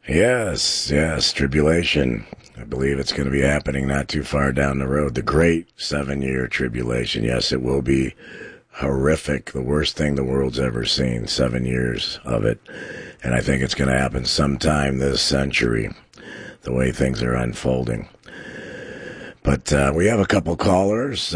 Yes, tribulation. I believe it's going to be happening not too far down the road. The great 7-year tribulation. Yes, it will be horrific. The worst thing the world's ever seen. 7 years of it. And I think it's going to happen sometime this century, the way things are unfolding. But we have a couple callers,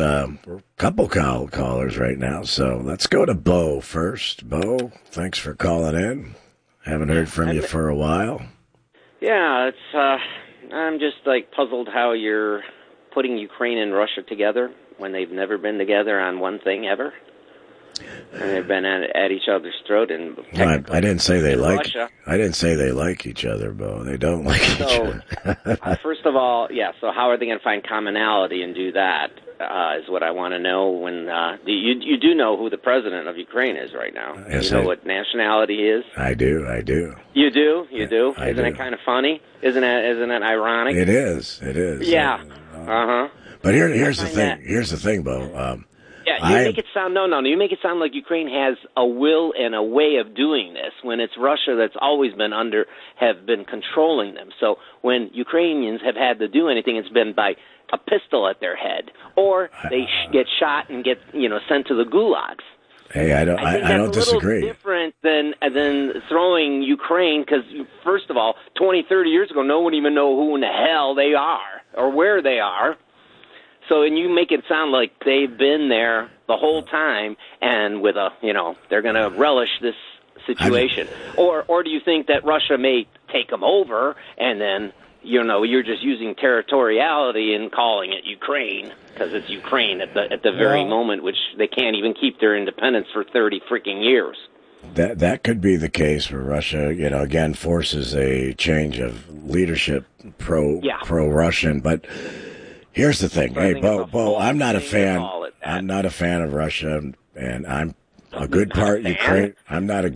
callers right now. So let's go to Bo first. Bo, thanks for calling in. Haven't heard from you for a while. Yeah, I'm just puzzled how you're putting Ukraine and Russia together when they've never been together on one thing ever. And they've been at each other's throat. And no, I didn't say they like. Russia. I didn't say they like each other, Bo. They don't like each other. First of all, yeah. So how are they going to find commonality and do that? Is what I want to know. When you do know who the president of Ukraine is right now. Yes, you know what nationality he is? I do. You do? You do? I Isn't do. it kind of funny? Isn't it ironic? It is. Yeah. But here's the thing. Here's the thing, Bo. Yeah, you make it sound you make it sound like Ukraine has a will and a way of doing this when it's Russia that's always been have been controlling them. So when Ukrainians have had to do anything, it's been by a pistol at their head, or they get shot and get sent to the gulags. Hey, I don't disagree. It's different than throwing Ukraine, because first of all, 20, 30 years ago, no one even know who in the hell they are or where they are. So, and you make it sound like they've been there the whole time, and with they're going to relish this situation. Or do you think that Russia may take them over, and then, you're just using territoriality and calling it Ukraine, because it's Ukraine at the very moment, which they can't even keep their independence for 30 freaking years. That could be the case where Russia, again, forces a change of leadership pro-Russian, but... Here's the thing. Hey, Bo, I'm not a fan. I'm not a fan of Russia, and I'm a good part Ukraine. I'm a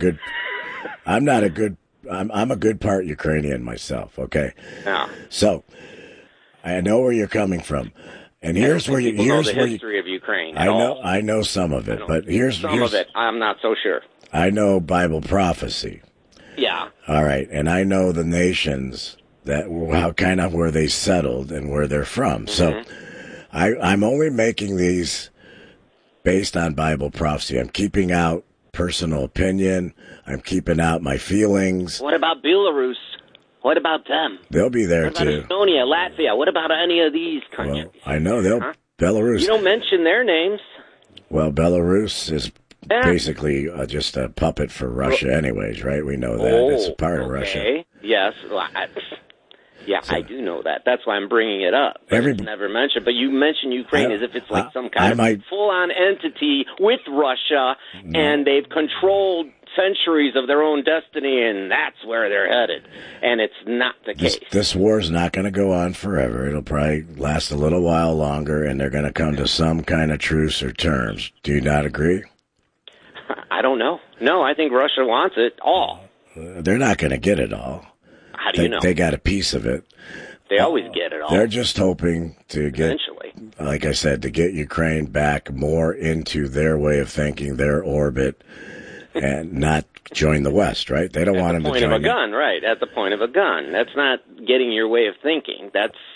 good part Ukrainian myself. Okay. Yeah. So I know where you're coming from, and here's where you. Here's the history of Ukraine. I know some of it, but here's some of it. I'm not so sure. I know Bible prophecy. Yeah. All right, and I know the nations. Where they settled and where they're from. So I'm only making these based on Bible prophecy. I'm keeping out personal opinion. I'm keeping out my feelings. What about Belarus? What about them? They'll be there what about too. Estonia, Latvia? What about any of these countries? Well, I know Belarus. You don't mention their names. Well, Belarus is basically just a puppet for Russia anyways, right? We know that. It's a part of Russia. Yes. I do know that. That's why I'm bringing it up. It's never mentioned. But you mention Ukraine as if it's like some kind of full-on entity with Russia, and they've controlled centuries of their own destiny, and that's where they're headed. And it's not the case. This war's not going to go on forever. It'll probably last a little while longer, and they're going to come to some kind of truce or terms. Do you not agree? I don't know. No, I think Russia wants it all. They're not going to get it all. How do you know? They got a piece of it. They always get it all. They're just hoping to get, eventually, like I said, to get Ukraine back more into their way of thinking, their orbit, and not join the West, right? They don't want them to join. At the point of a gun, right? At the point of a gun. That's not getting your way of thinking. That's